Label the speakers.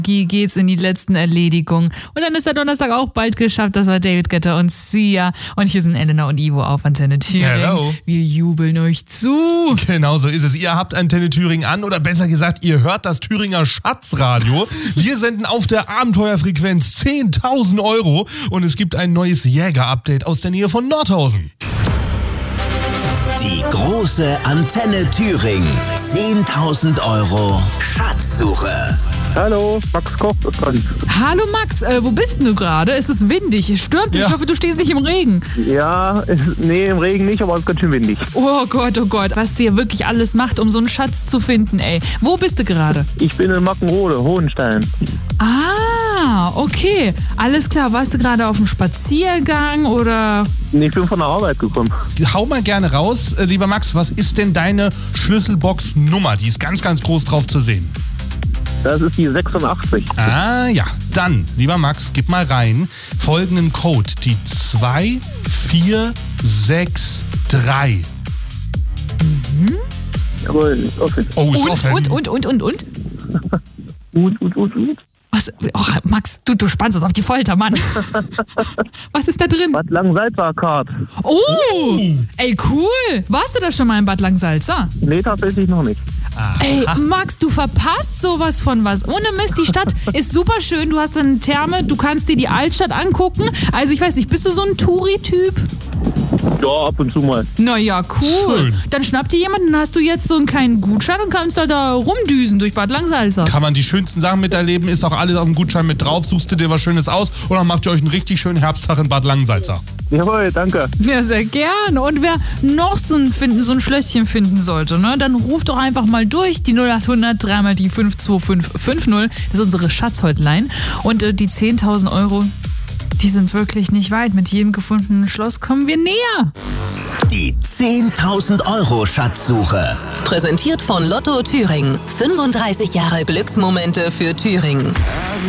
Speaker 1: geht's in die letzten Erledigungen. Und dann ist der Donnerstag auch bald geschafft. Das war David Guetta und Sia. Und hier sind Elena und Ivo auf Antenne Thüringen.
Speaker 2: Hello.
Speaker 1: Wir jubeln euch zu.
Speaker 2: Genau so ist es. Ihr habt Antenne Thüringen an oder besser gesagt, ihr hört das Thüringer Schatzradio. Wir senden auf der Abenteuerfrequenz 10.000 Euro und es gibt ein neues Jäger-Update aus der Nähe von Nordhausen.
Speaker 3: Die große Antenne Thüringen. 10.000 Euro Schatzsuche.
Speaker 4: Hallo, Max Koch ist dran.
Speaker 1: Hallo Max, wo bist denn du gerade? Es ist windig, es stürmt dich.
Speaker 2: Ja.
Speaker 1: Ich hoffe, du stehst nicht im Regen.
Speaker 4: Ja, nee, im Regen nicht, aber es ist ganz schön windig.
Speaker 1: Oh Gott, was ihr wirklich alles macht, um so einen Schatz zu finden, ey. Wo bist du gerade?
Speaker 4: Ich bin in Mackenrode, Hohenstein.
Speaker 1: Ah, okay. Alles klar. Warst du gerade auf dem Spaziergang oder?
Speaker 4: Nee, ich bin von der Arbeit gekommen.
Speaker 2: Hau mal gerne raus, lieber Max, was ist denn deine Schlüsselbox-Nummer? Die ist ganz, ganz groß drauf zu sehen.
Speaker 4: Das ist die 86.
Speaker 2: Ah ja, dann, lieber Max, gib mal rein folgenden Code, die 2463.
Speaker 4: Jawohl, ist offen.
Speaker 2: Oh, ist offen.
Speaker 1: Und?
Speaker 4: Gut.
Speaker 1: Was? Oh, Max, du spannst uns auf die Folter, Mann. Was ist da drin?
Speaker 4: Bad Langensalza Kart.
Speaker 1: Oh, ey, cool. Warst du da schon mal in Bad Langsalza?
Speaker 4: Nee, tatsächlich noch nicht.
Speaker 1: Ey, Max, du verpasst sowas von was. Ohne Mist, die Stadt ist super schön. Du hast eine Therme, du kannst dir die Altstadt angucken. Also ich weiß nicht, bist du so ein Touri-Typ?
Speaker 4: Ja, ab und zu mal.
Speaker 1: Naja, cool.
Speaker 2: Schön.
Speaker 1: Dann schnappt dir jemanden, dann hast du jetzt so einen kleinen Gutschein und kannst da rumdüsen durch Bad Langsalza.
Speaker 2: Kann man die schönsten Sachen miterleben, ist auch alles auf dem Gutschein mit drauf. Suchst du dir was Schönes aus und dann macht ihr euch einen richtig schönen Herbsttag in Bad Langensalza.
Speaker 4: Jawohl, danke.
Speaker 1: Ja, sehr gern. Und wer noch so ein Schlösschen finden sollte, ne, dann ruft doch einfach mal durch. Die 0800 3 die 52550. Das ist unsere Schatzhotline. Und die 10.000 Euro, die sind wirklich nicht weit. Mit jedem gefundenen Schloss kommen wir näher.
Speaker 3: Die 10.000 Euro Schatzsuche.
Speaker 5: Präsentiert von Lotto Thüringen. 35 Jahre Glücksmomente für Thüringen.